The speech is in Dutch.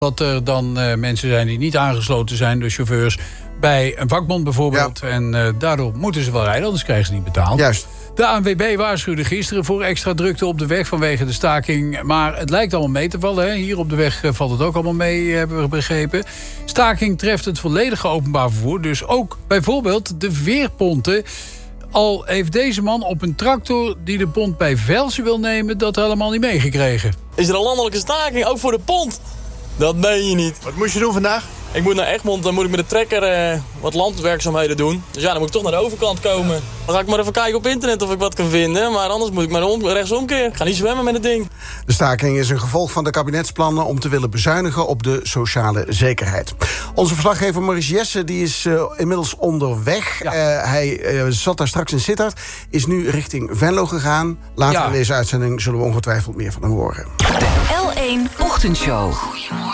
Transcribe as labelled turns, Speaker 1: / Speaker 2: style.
Speaker 1: dat er dan mensen zijn die niet aangesloten zijn, de chauffeurs, bij een vakbond bijvoorbeeld. Ja. En daardoor moeten ze wel rijden, anders krijgen ze niet betaald.
Speaker 2: Juist.
Speaker 1: De ANWB waarschuwde gisteren voor extra drukte op de weg vanwege de staking. Maar het lijkt allemaal mee te vallen. Hè? Hier op de weg valt het ook allemaal mee, hebben we begrepen. Staking treft het volledige openbaar vervoer. Dus ook bijvoorbeeld de veerponten. Al heeft deze man op een tractor die de pont bij Velsen wil nemen dat helemaal niet meegekregen.
Speaker 3: Is er een landelijke staking, ook voor de pont? Dat meen je niet.
Speaker 2: Wat moest je doen vandaag?
Speaker 3: Ik moet naar Egmond, dan moet ik met de trekker wat landwerkzaamheden doen. Dus ja, dan moet ik toch naar de overkant komen. Dan ga ik maar even kijken op internet of ik wat kan vinden. Maar anders moet ik maar rechtsomkeer. Ik ga niet zwemmen met het ding.
Speaker 2: De staking is een gevolg van de kabinetsplannen om te willen bezuinigen op de sociale zekerheid. Onze verslaggever Maurice Jesse die is inmiddels onderweg. Ja. Hij zat daar straks in Sittard. Is nu richting Venlo gegaan. Later in deze uitzending zullen we ongetwijfeld meer van hem horen.
Speaker 4: De L1 Ochtendshow.